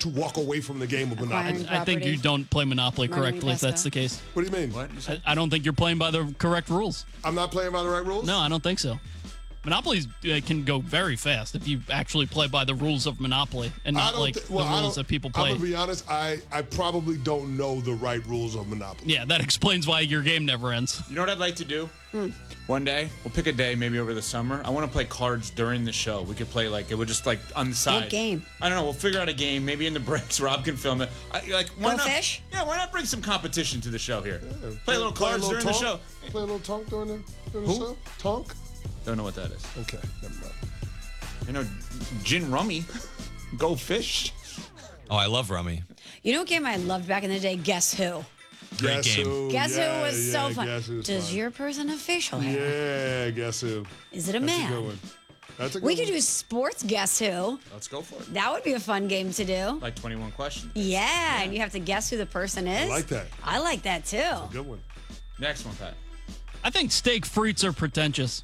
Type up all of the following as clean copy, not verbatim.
to walk away from the game of Monopoly. I think you don't play Monopoly correctly if that's the case. What do you mean? What? I don't think you're playing by the correct rules. I'm not playing by the right rules? No, I don't think so. Monopoly can go very fast if you actually play by the rules of Monopoly and not the rules that people play. I'm going to be honest, I probably don't know the right rules of Monopoly. Yeah, that explains why your game never ends. You know what I'd like to do? One day, we'll pick a day, maybe over the summer. I want to play cards during the show. We could play, it would just, on the side. What game? I don't know. We'll figure out a game. Maybe in the breaks, Rob can film it. Why not? Fish? Yeah, why not bring some competition to the show here? Play a little cards during the show. Play a little Tonk during the show? Tonk? Don't know what that is. Okay, never mind. You know, gin rummy. Go fish. Oh, I love rummy. You know what game I loved back in the day? Guess Who? Great game. Guess Who was so fun. Does fun. your person have facial hair? Yeah, Guess Who. Is it a That's man? a good one. That's a good We one. could do sports Guess Who. Let's go for it. That would be a fun game to do. Like 21 questions. Yeah, and you have to guess who the person is. I like that. I like that too. Good one. Next one, Pat. I think steak frites are pretentious.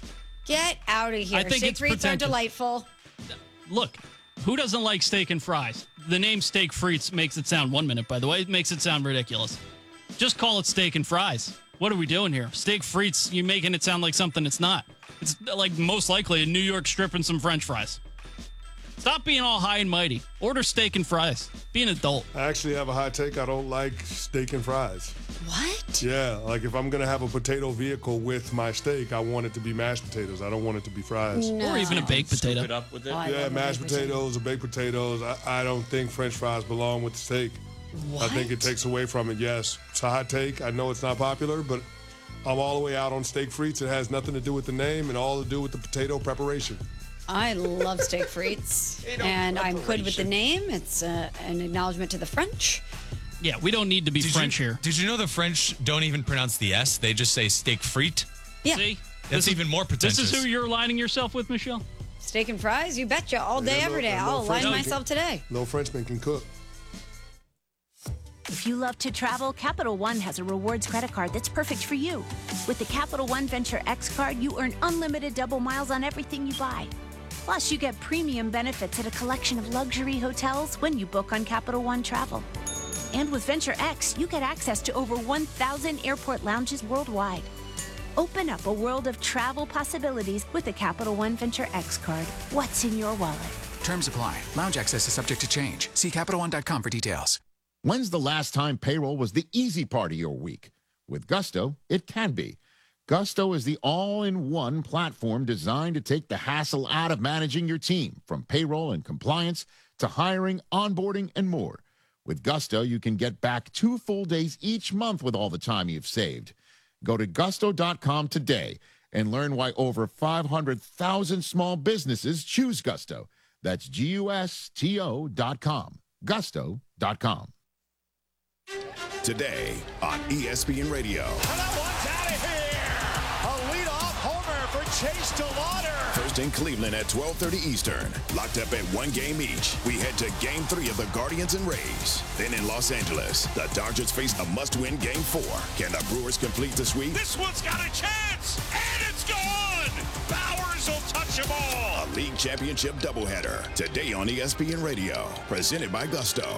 Get out of here. I think Steak it's frites are pretentious. delightful. Look, who doesn't like steak and fries? The name steak frites makes it sound 1 minute, by the way. It makes it sound ridiculous. Just call it steak and fries. What are we doing here? Steak frites, you're making it sound like something it's not. It's most likely a New York strip and some French fries. Stop being all high and mighty. Order steak and fries. Be an adult. I actually have a hot take. I don't like steak and fries. What? Yeah, if I'm going to have a potato vehicle with my steak, I want it to be mashed potatoes. I don't want it to be fries. No. Or even a baked Scoop potato. it up with it. Oh, I Yeah, love a mashed baked potato. potatoes or baked potatoes. I don't think French fries belong with the steak. What? I think it takes away from it, yes. It's a hot take. I know it's not popular, but I'm all the way out on steak frites. It has nothing to do with the name and all to do with the potato preparation. I love steak frites, and I'm good with the name. It's an acknowledgement to the French. Yeah, we don't need to be French here. Did you know the French don't even pronounce the S? They just say steak frite. Yeah. See? That's even more pretentious. This is who you're aligning yourself with, Michelle? Steak and fries? You betcha. All day, Yeah, every day. no I'll align French myself today. No Frenchman can cook. If you love to travel, Capital One has a rewards credit card that's perfect for you. With the Capital One Venture X card, you earn unlimited double miles on everything you buy. Plus, you get premium benefits at a collection of luxury hotels when you book on Capital One Travel. And with Venture X, you get access to over 1,000 airport lounges worldwide. Open up a world of travel possibilities with the Capital One Venture X card. What's in your wallet? Terms apply. Lounge access is subject to change. See CapitalOne.com for details. When's the last time payroll was the easy part of your week? With Gusto, it can be. Gusto is the all-in-one platform designed to take the hassle out of managing your team, from payroll and compliance to hiring, onboarding, and more. With Gusto, you can get back 2 full days each month with all the time you've saved. Go to gusto.com today and learn why over 500,000 small businesses choose Gusto. That's GUSTO.com. Gusto.com. Today on ESPN Radio. And that one's out of here. A leadoff homer for Chase DeLauder. First in Cleveland at 12:30 Eastern. Locked up at 1 game each. We head to Game 3 of the Guardians and Rays. Then in Los Angeles, the Dodgers face a must-win Game 4. Can the Brewers complete the sweep? This one's got a chance, and it's gone. Bowers will touch them all. A league championship doubleheader. Today on ESPN Radio. Presented by Gusto.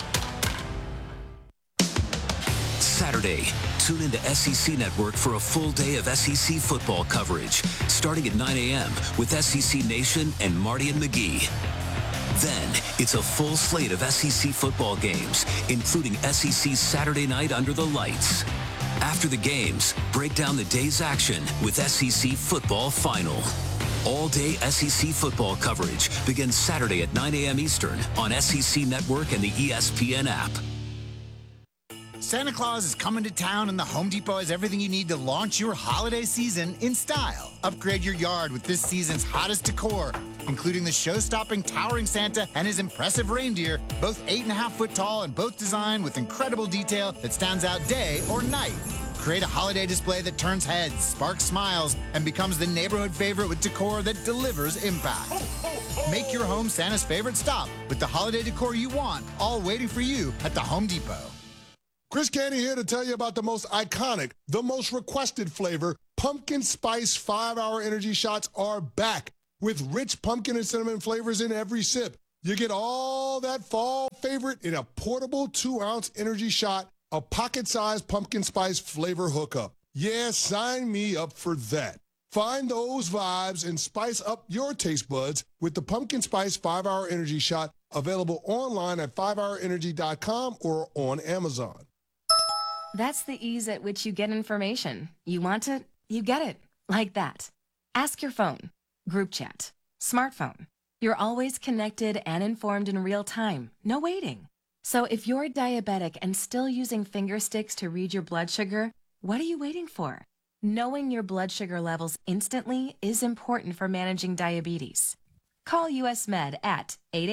Saturday, tune into SEC Network for a full day of SEC football coverage, starting at 9 a.m. with SEC Nation and Marty and McGee. Then, it's a full slate of SEC football games, including SEC Saturday Night Under the Lights. After the games, break down the day's action with SEC Football Final. All-day SEC football coverage begins Saturday at 9 a.m. Eastern on SEC Network and the ESPN app. Santa Claus is coming to town, and the Home Depot has everything you need to launch your holiday season in style. Upgrade your yard with this season's hottest decor, including the show-stopping towering Santa and his impressive reindeer, both 8.5 foot tall and both designed with incredible detail that stands out day or night. Create a holiday display that turns heads, sparks smiles, and becomes the neighborhood favorite with decor that delivers impact. Make your home Santa's favorite stop with the holiday decor you want, all waiting for you at the Home Depot. Chris Canty here to tell you about the most iconic, the most requested flavor. Pumpkin Spice 5-Hour Energy Shots are back with rich pumpkin and cinnamon flavors in every sip. You get all that fall favorite in a portable 2-ounce energy shot, a pocket-sized pumpkin spice flavor hookup. Yeah, sign me up for that. Find those vibes and spice up your taste buds with the Pumpkin Spice 5-Hour Energy Shot, available online at 5hourenergy.com or on Amazon. That's the ease at which you get information. You want it, you get it. Like that. Ask your phone. Group chat. Smartphone. You're always connected and informed in real time. No waiting. So if you're diabetic and still using finger sticks to read your blood sugar, what are you waiting for? Knowing your blood sugar levels instantly is important for managing diabetes. Call US Med at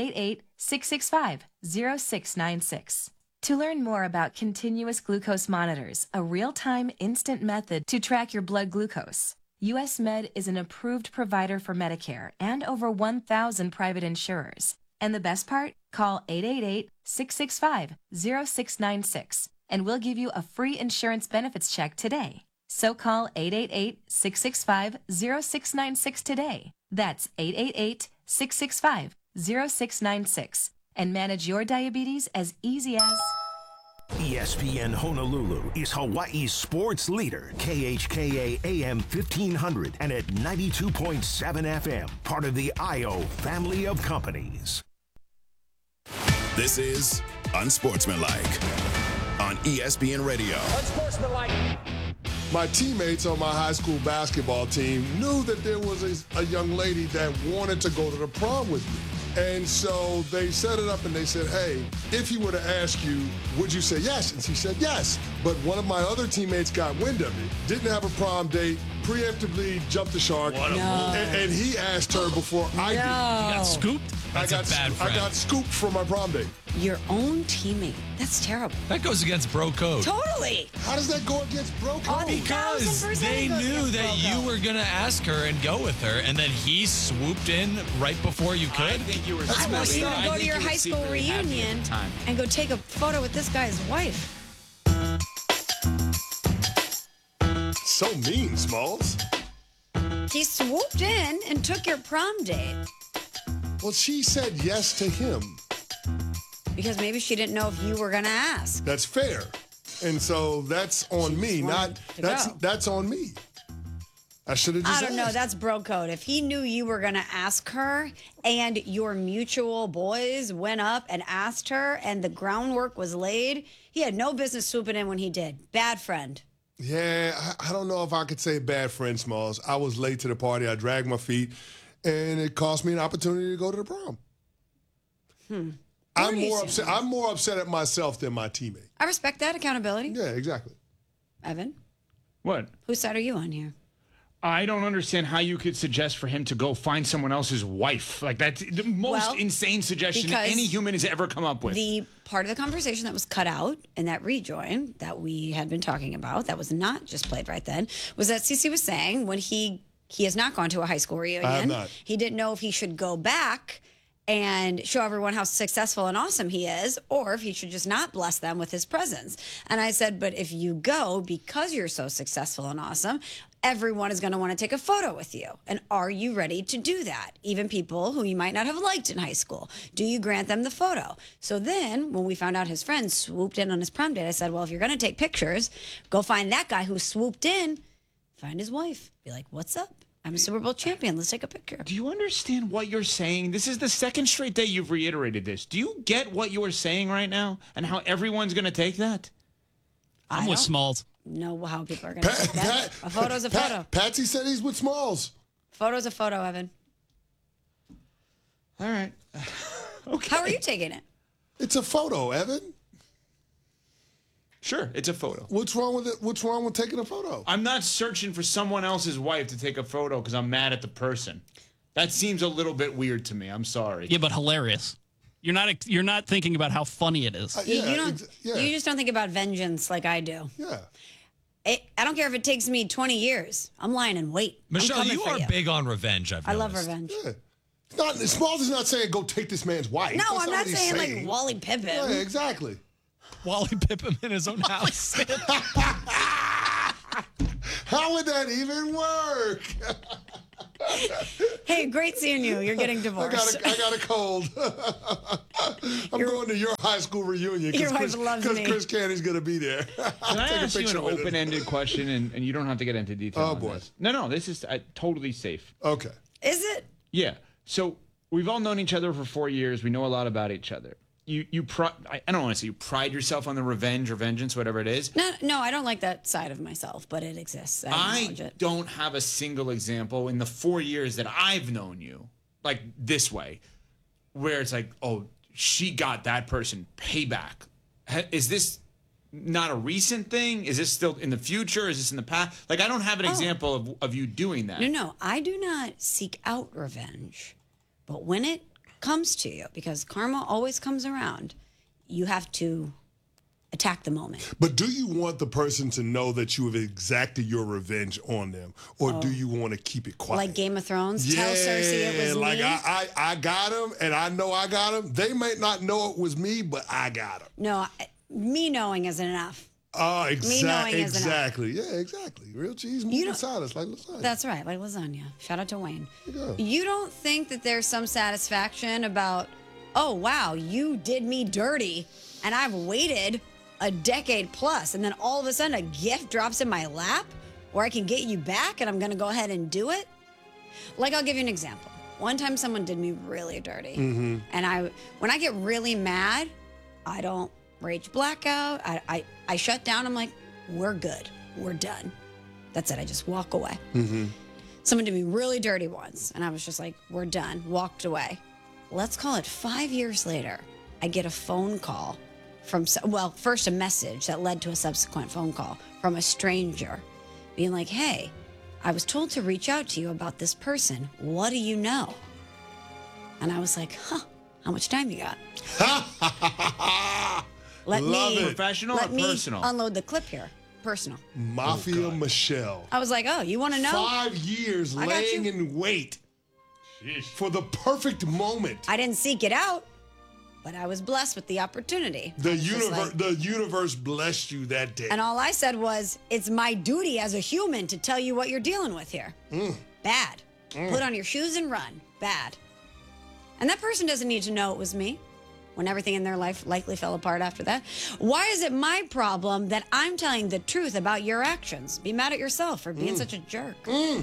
888-665-0696. To learn more about continuous glucose monitors, a real-time instant method to track your blood glucose. US Med is an approved provider for Medicare and over 1,000 private insurers. And the best part? Call 888-665-0696 and we'll give you a free insurance benefits check today. So call 888-665-0696 today. That's 888-665-0696 and manage your diabetes as easy as... ESPN Honolulu is Hawaii's sports leader, KHKA AM 1500 and at 92.7 FM, part of the IO family of companies. This is Unsportsmanlike on ESPN Radio. Unsportsmanlike. My teammates on my high school basketball team knew that there was a young lady that wanted to go to the prom with me. And so they set it up and they said, hey, if he were to ask you, would you say yes? And she said yes. But one of my other teammates got wind of it, didn't have a prom date, preemptively jumped the shark. And he asked her before I did. You got scooped? That's a bad friend. I got scooped from my prom date. Your own teammate. That's terrible. That goes against bro code. Totally. How does that go against bro code? Because they knew that you were going to ask her and go with her, and then he swooped in right before you could. I think you were I want you to go to your high school reunion and go take a photo with this guy's wife. So mean, Smalls. He swooped in and took your prom date. Well, she said yes to him. Because maybe she didn't know if you were going to ask. That's fair. And so that's on me. That's on me. I should have just I don't know. asked. That's bro code. If he knew you were going to ask her and your mutual boys went up and asked her and the groundwork was laid, he had no business swooping in when he did. Bad friend. Yeah, I don't know if I could say bad friend, Smalls. I was late to the party. I dragged my feet, and it cost me an opportunity to go to the prom. I'm more upset at myself than my teammate. I respect that accountability. Yeah, exactly. Evan, What? whose side are you on here? I don't understand how you could suggest for him to go find someone else's wife. Like, that's the most insane suggestion any human has ever come up with. The part of the conversation that was cut out in that rejoin that we had been talking about, that was not just played right then, was that Cece was saying when he has not gone to a high school reunion. I have not. He didn't know if he should go back and show everyone how successful and awesome he is, or if he should just not bless them with his presence. And I said, but if you go because you're so successful and awesome, everyone is going to want to take a photo with you. And are you ready to do that? Even people who you might not have liked in high school. Do you grant them the photo? So then when we found out his friend swooped in on his prom date, I said, well, if you're going to take pictures, go find that guy who swooped in, find his wife. Be like, what's up? I'm a Super Bowl champion. Let's take a picture. Do you understand what you're saying? This is the second straight day you've reiterated this. Do you get what you are saying right now and how everyone's going to take that? I'm with Smalls. Know how people are going to take that. A photo's a photo. Patsy said he's with Smalls. Photo's a photo, Evan. All right. Okay. How are you taking it? It's a photo, Evan. Sure, it's a photo. What's wrong with it? What's wrong with taking a photo? I'm not searching for someone else's wife to take a photo because I'm mad at the person. That seems a little bit weird to me. I'm sorry. Yeah, but hilarious. You're not thinking about how funny it is. You just don't think about vengeance like I do. Yeah. I don't care if it takes me 20 years. I'm lying in wait. Michelle, you are big on revenge, I love revenge. Yeah. Smalls is not saying go take this man's wife. No, That's I'm not what he's saying like Wally Pippin. Yeah, exactly. Wally Pippin in his own house. How would that even work? Hey, great seeing you. You're getting divorced. I got a cold. I'm going to your high school reunion Your wife because loves me. Chris Candy's going to be there. Can I ask you an open-ended question, and you don't have to get into detail? Oh, on boy. This. No, this is totally safe. Okay. Is it? Yeah. So we've all known each other for 4 years. We know a lot about each other. I don't want to say you pride yourself on the revenge or vengeance, whatever it is. No, I don't like that side of myself, but it exists. I acknowledge it. don't have a single example in the 4 years that I've known you, like this way, where it's like, oh, she got that person payback. Is this not a recent thing? Is this still in the future? Is this in the past? Like, I don't have an example of you doing that. No, I do not seek out revenge. But when it comes to you, because karma always comes around, you have to attack the moment. But do you want the person to know that you have exacted your revenge on them, or do you want to keep it quiet? Like Game of Thrones, Yeah, tell Cersei it was like me. I got him, and I know I got him. They may not know it was me, but I got him. No, me knowing isn't enough. Oh, Me knowing isn't enough. exactly. Yeah, exactly. Real cheese moving inside us like lasagna. That's right, like lasagna. Shout out to Wayne. Yeah. You don't think that there's some satisfaction about, oh, wow, you did me dirty, and I've waited a decade plus, and then all of a sudden a gift drops in my lap where I can get you back, and I'm going to go ahead and do it? Like, I'll give you an example. One time someone did me really dirty, and when I get really mad, I don't rage blackout. I shut down. I'm like, we're good. We're done. That's it. I just walk away. Someone did me really dirty once, and I was just like, we're done. Walked away. Let's call it 5 years later. I get a phone call from, first a message that led to a subsequent phone call from a stranger being like, hey, I was told to reach out to you about this person. What do you know? And I was like, how much time you got? Let me Professional or personal? Unload the clip here. Personal. Mafia Michelle. I was like, oh, you want to know? 5 years I got laying you. in wait for the perfect moment. I didn't seek it out, but I was blessed with the opportunity. The universe blessed you that day. And all I said was, it's my duty as a human to tell you what you're dealing with here. Bad. Put on your shoes and run. Bad. And that person doesn't need to know it was me when everything in their life likely fell apart after that. Why is it my problem that I'm telling the truth about your actions? Be mad at yourself for being such a jerk. Be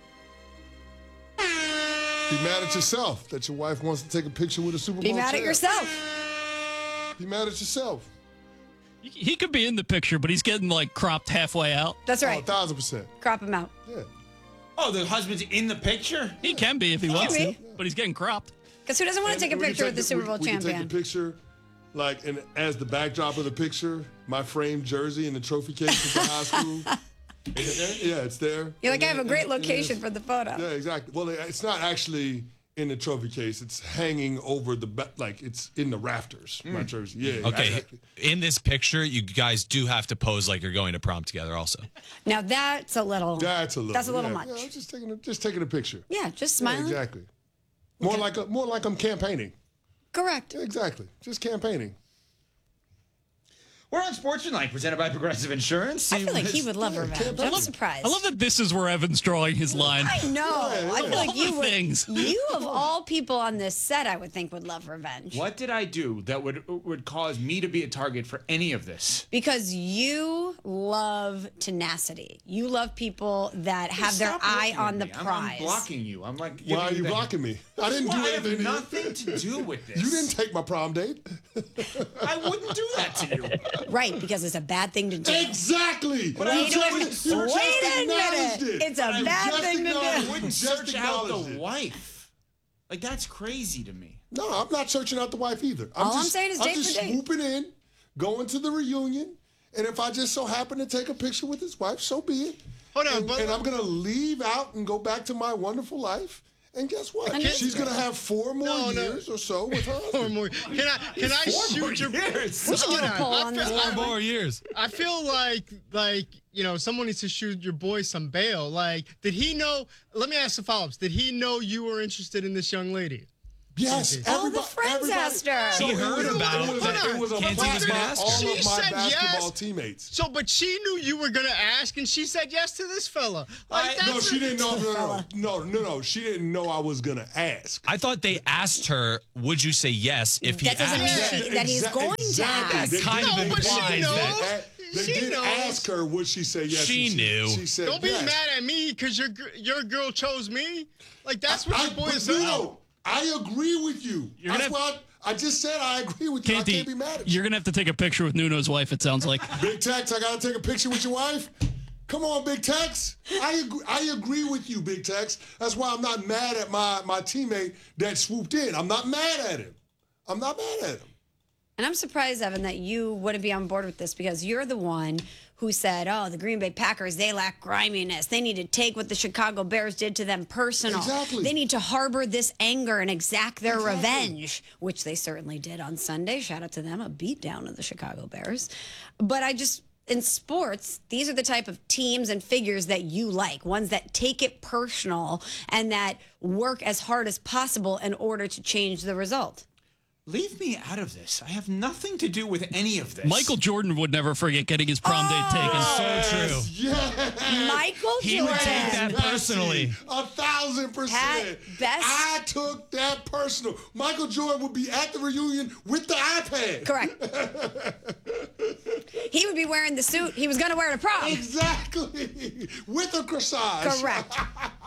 mad at yourself that your wife wants to take a picture with a Super Bowl Be mad at champ. yourself. Be mad at yourself. He could be in the picture, but he's getting like cropped halfway out. That's right. 1,000%. Crop him out. Yeah. Oh, the husband's in the picture? He can be if he wants to, but he's getting cropped. Because who doesn't want to take a picture with the Super Bowl we can champion? take the picture, like, and as the backdrop of the picture, my framed jersey in the trophy case from high school. Is it there? Yeah, it's there. You're like, I have a great And location it's- for the photo. Yeah, exactly. Well, it's not actually in the trophy case. It's hanging over the like it's in the rafters. My jersey. Yeah. Okay, Exactly. in this picture, you guys do have to pose like you're going to prom together also. Now that's a little. That's a little. yeah. much. Yeah, I'm just taking a picture. Yeah, just Yeah, smiling. exactly. More like I'm campaigning. Correct. Yeah, exactly. Just campaigning. We're on Sportsmanlike, presented by Progressive Insurance. I feel like he would love revenge. I'm surprised. I love that this is where Evan's drawing his line. I know. I feel like you would. Things. You of all people on this set, I would think would love revenge. What did I do that would cause me to be a target for any of this? Because you love tenacity. You love people that have their Stop eye looking on at the me. I'm prize. blocking you. I'm like, Why are giving you the- blocking me? I didn't do Well, I anything. have to you. nothing to do with this. You didn't take my prom date. I wouldn't do that to you. Right, because it's a bad thing to do. Exactly. But Wait I a minute. just acknowledged it. It's a bad thing to I do. wouldn't Just search out acknowledged the it. wife. Like, that's crazy to me. No, I'm not searching out the wife either. All I'm saying is I'm date just for date. swooping in, going to the reunion, and if I just so happen to take a picture with his wife, so be it. Hold on, and I'm gonna leave out and go back to my wonderful life. And guess what? She's gonna have 4 more years or so with her. 4 more. Can I 4 more shoot your? years? We should do a poll on this. 4 more years. I feel like someone needs to shoot your boy some bail. Like, did he know? Let me ask the follow-ups. Did he know you were interested in this young lady? Yes, All the friends asked her. She heard about it was a Kenzie was plot gonna by ask her. all She of my said basketball yes. teammates. So, but she knew you were gonna ask, and she said yes to this fella. Like, No, that's she didn't know. No. She didn't know I was gonna ask. I thought they asked her, would you say yes if he That doesn't asked? mean that he's going to ask. That kind of but she implies knows. that. They She did knows. ask her, would she say yes? She and knew. She said Don't be yes. mad at me because your girl chose me. Like, that's what your boy but said. no, I agree with you. That's why I just said I agree with you. I Canty, can't be mad at you. you're going to have to take a picture with Nuno's wife, it sounds like. Big Tex, I gotta take a picture with your wife. Come on, Big Tex. I agree with you, Big Tex. That's why I'm not mad at my teammate that swooped in. I'm not mad at him. I'm not mad at him. And I'm surprised, Evan, that you wouldn't be on board with this because you're the one who said, oh, the Green Bay Packers, they lack griminess. They need to take what the Chicago Bears did to them personal. Exactly. They need to harbor this anger and exact their revenge, which they certainly did on Sunday. Shout out to them, a beatdown of the Chicago Bears. But in sports, these are the type of teams and figures that you like, ones that take it personal and that work as hard as possible in order to change the result. Leave me out of this. I have nothing to do with any of this. Michael Jordan would never forget getting his prom date taken. So true. Yeah. Michael He Jordan. would take that personally. 1,000%. I took that personal. Michael Jordan would be at the reunion with the iPad. Correct. He would be wearing the suit he was going to wear to prom. Exactly. With a corsage. Correct.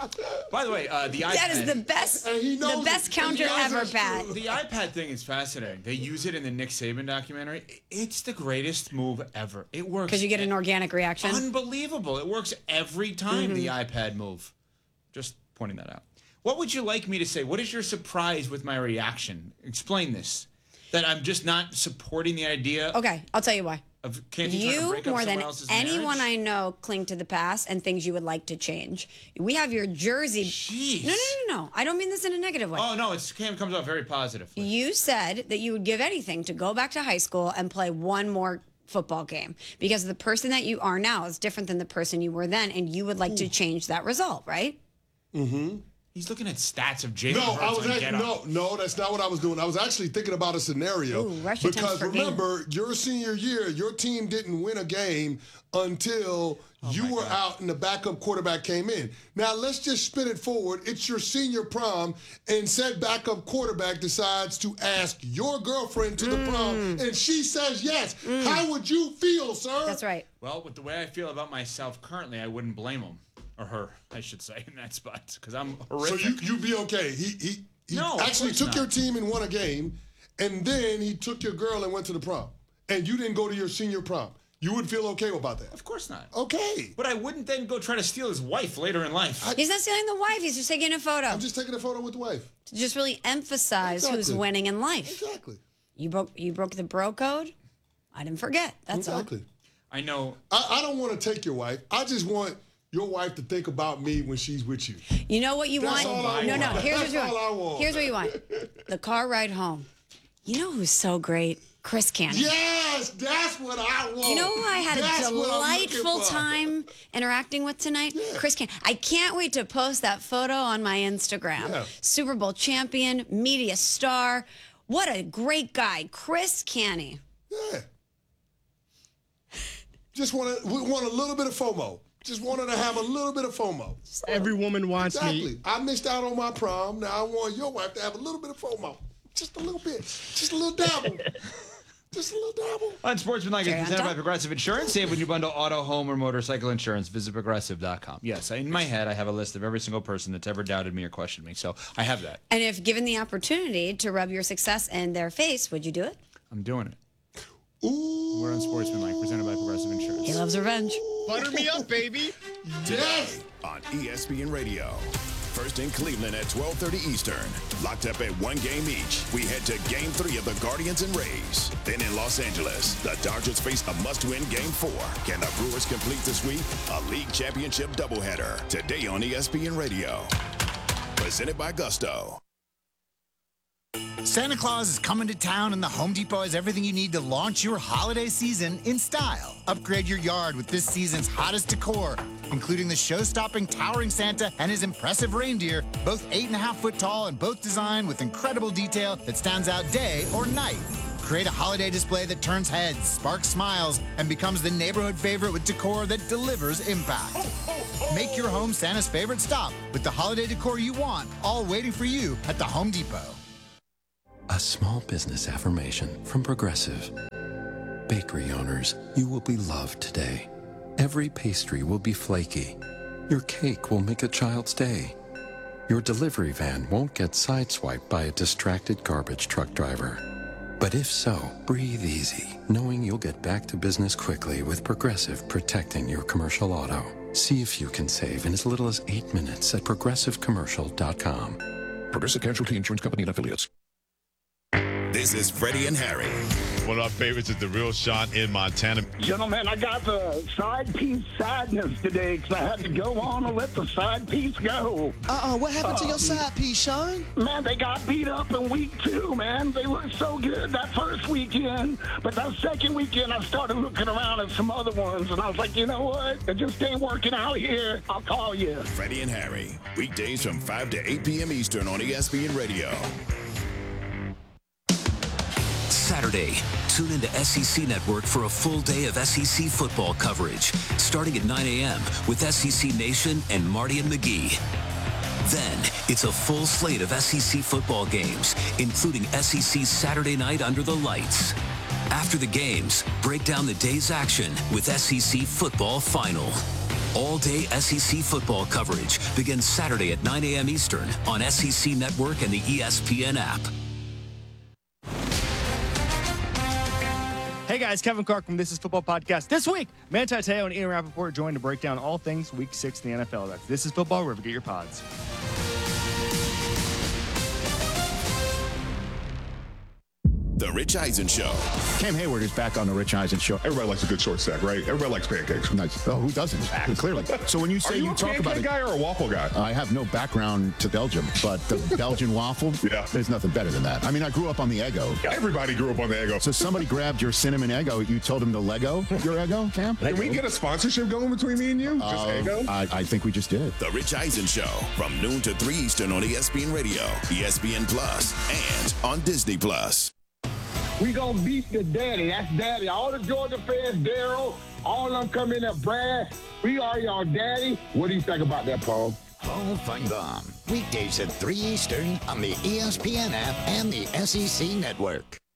By the way, the iPad. That is the best, And he knows the best it. counter He knows ever, it's Pat. true. The iPad thing is fascinating. They use it in the Nick Saban documentary. It's the greatest move ever. It works. Because you get an organic reaction. Unbelievable. It works every time, the Mm-hmm. iPad move. Just pointing that out. What would you like me to say? What is your surprise with my reaction? Explain this. That I'm just not supporting the idea Okay, I'll tell you why. of Canty trying to You, break up more than someone else's anyone marriage? I know, cling to the past and things you would like to change. We have your jersey. Jeez. No. I don't mean this in a negative way. Oh, no, Cam comes off very positive. You said that you would give anything to go back to high school and play one more football game because the person that you are now is different than the person you were then, and you would like to change that result, right? Mm-hmm. He's looking at stats of Jalen No, Hurts I was on actually, Get Up. no, that's not what I was doing. I was actually thinking about a scenario. Ooh, rush attempts because per game. remember, your senior year, your team didn't win a game until you were out and the backup quarterback came in. Now let's just spin it forward. It's your senior prom, and said backup quarterback decides to ask your girlfriend to the prom, and she says yes. How would you feel, sir? That's right. Well, with the way I feel about myself currently, I wouldn't blame him. Or her, I should say, in that spot. Because I'm So horrific. you'd be okay. He No, of actually course took not. your team and won a game, and then he took your girl and went to the prom. And you didn't go to your senior prom. You would feel okay about that. Of course not. Okay. But I wouldn't then go try to steal his wife later in life. He's not stealing the wife. He's just taking a photo. I'm just taking a photo with the wife. To just really emphasize who's Exactly. winning in life. Exactly. You broke the bro code. I didn't forget. That's all. Exactly. I know. I don't want to take your wife. I just want your wife to think about me when she's with you. You know what you That's want? all I No. want. Here's what That's you all I want. want. Here's what you want. The car ride home. You know who's so great? Chris Cannon. Yes, that's what I want. You know who I had That's a what I'm looking delightful for. time interacting with tonight? Chris Cannon. I can't wait to post that photo on my Instagram. Yeah. Super Bowl champion, media star. What a great guy. Chris Canny. Yeah. We want a little bit of FOMO. Just wanted to have a little bit of FOMO. Every woman wants Exactly. me. I missed out on my prom. Now I want your wife to have a little bit of FOMO. Just a little bit. Just a little dabble. Just a little dabble. Unsportsmanlike is Jerry, presented I'm by Progressive Insurance. Save when you bundle auto, home, or motorcycle insurance. Visit progressive.com. Yes, in my head, I have a list of every single person that's ever doubted me or questioned me. So I have that. And if given the opportunity to rub your success in their face, would you do it? I'm doing it. Ooh. We're Unsportsmanlike, presented by Progressive Insurance. He loves revenge. Butter me up, baby. Yes. On ESPN Radio. First in Cleveland at 12:30 Eastern. Locked up at one game each. We head to Game 3 of the Guardians and Rays. Then in Los Angeles, the Dodgers face a must-win Game 4. Can the Brewers complete the sweep? A league championship doubleheader. Today on ESPN Radio. Presented by Gusto. Santa Claus is coming to town, and the Home Depot has everything you need to launch your holiday season in style. Upgrade your yard with this season's hottest decor, including the show-stopping towering Santa and his impressive reindeer, both 8.5 foot tall and both designed with incredible detail that stands out day or night. Create a holiday display that turns heads, sparks smiles, and becomes the neighborhood favorite with decor that delivers impact. Make your home Santa's favorite stop with the holiday decor you want, all waiting for you at the Home Depot. A small business affirmation from Progressive. Bakery owners, you will be loved today. Every pastry will be flaky. Your cake will make a child's day. Your delivery van won't get sideswiped by a distracted garbage truck driver. But if so, breathe easy, knowing you'll get back to business quickly with Progressive protecting your commercial auto. See if you can save in as little as 8 minutes at progressivecommercial.com. Progressive Casualty Insurance Company and Affiliates. This is Freddie and Harry. One of our favorites is The Real Sean in Montana. Gentlemen, I got the side piece sadness today because I had to go on and let the side piece go. What happened to your side piece, Sean? Man, they got beat up in week 2, man. They looked so good that first weekend. But that second weekend, I started looking around at some other ones, and I was like, you know what? It just ain't working out here. I'll call you. Freddie and Harry, weekdays from 5 to 8 p.m. Eastern on ESPN Radio. Saturday, tune into SEC Network for a full day of SEC football coverage, starting at 9 a.m. with SEC Nation and Marty and McGee. Then, it's a full slate of SEC football games, including SEC Saturday Night Under the Lights. After the games, break down the day's action with SEC Football Final. All-day SEC football coverage begins Saturday at 9 a.m. Eastern on SEC Network and the ESPN app. Hey guys, Kevin Clark from This Is Football Podcast. This week, Manti Te'o and Ian Rappaport joined to break down all things Week 6 in the NFL. That's This Is Football, wherever you get your pods. The Rich Eisen Show. Cam Hayward is back on The Rich Eisen Show. Everybody likes a good short stack, right? Everybody likes pancakes. Nice. Oh, who doesn't? Clearly. So when you say Are you a talk about pancake it, guy or a waffle guy? I have no background to Belgium, but the Belgian waffle, there's nothing better than that. I mean, I grew up on the Eggo. Everybody grew up on the Eggo. So somebody grabbed your cinnamon Eggo. You told him to Lego your Eggo, Cam? Can we get a sponsorship going between me and you? Just Eggo? I think we just did. The Rich Eisen Show from noon to 3 Eastern on ESPN Radio, ESPN Plus, and on Disney Plus. We gonna beat the daddy. That's daddy. All the Georgia fans, Daryl, all of them come in there, Brad. We are your daddy. What do you think about that, Paul? Paul Feinbaum. Weekdays at 3 Eastern on the ESPN app and the SEC Network.